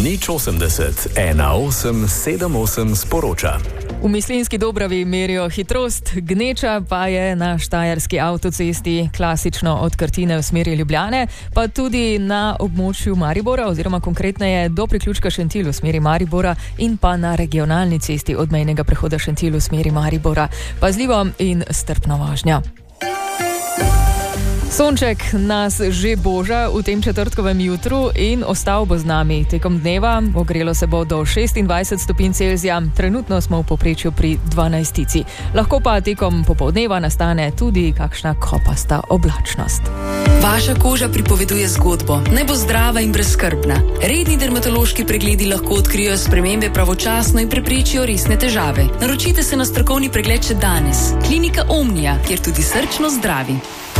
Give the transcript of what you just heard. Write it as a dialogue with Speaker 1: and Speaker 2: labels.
Speaker 1: 080 1878 sporoča.
Speaker 2: V Mislinjski Dobravi merijo hitrost, gneča pa je na štajerski avtocesti, klasično od Krtine v smeri Ljubljane, pa tudi na območju Maribora, oziroma konkretneje do priključka Šentilj v smeri Maribora in pa na regionalni cesti od mejnega prehoda Šentilj v smeri Maribora. Pazljivo in strpno vožnjo. Sonček nas že boža v tem četrtkovem jutru in ostal bo z nami tekom dneva. Ogrelo se bo do 26 stopinj Celzija, trenutno smo v povprečju pri 12. Lahko pa tekom popoldneva nastane tudi kakšna kopasta oblačnost.
Speaker 3: Vaša koža pripoveduje zgodbo, naj bo zdrava in brezskrbna. Redni dermatološki pregledi lahko odkrijejo spremembe pravočasno in preprečijo resne težave. Naročite se na strokovni pregled še danes. Klinika Omnia, kjer tudi srčno zdravi.